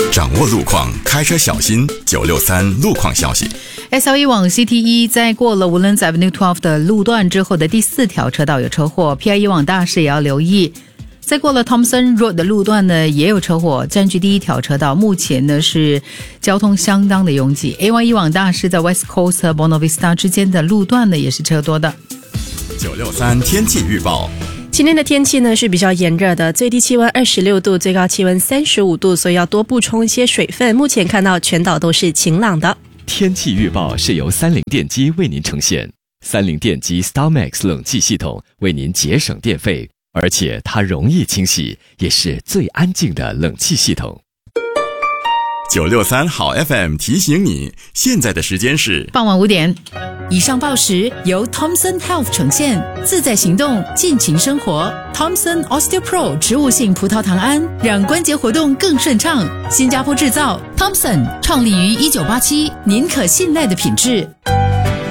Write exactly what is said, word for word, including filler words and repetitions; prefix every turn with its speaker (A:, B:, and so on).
A: 掌握路况，开车小心。九六三路况消息。
B: S L E 往 C T 一 在过了 Woodlands Avenue 十二的路段之后的第四条车道有车祸 ，P I 一 往大市也要留意。在过了 Thompson Road 的路段呢也有车祸，占据第一条车道，目前呢是交通相当的拥挤。A 一 往大市在 West Coast 和 Buona Vista 之间的路段呢也是车多的。
A: 九六三天气预报。
C: 今天的天气呢是比较炎热的，最低气温二十六度，最高气温三十五度，所以要多补充一些水分。目前看到全岛都是晴朗的。
D: 天气预报是由三菱电机为您呈现，三菱电机 StarMax 冷气系统为您节省电费，而且它容易清洗，也是最安静的冷气系统。
A: 九六三好 F M 提醒你，现在的时间是
B: 傍晚五点。以上报时由 Thomson Health 呈现，自在行动，尽情生活。Thomson OsteoPro 植物性葡萄糖胺，让关节活动更顺畅。新加坡制造 ，Thomson 创立于一九八七，您可信赖的品质。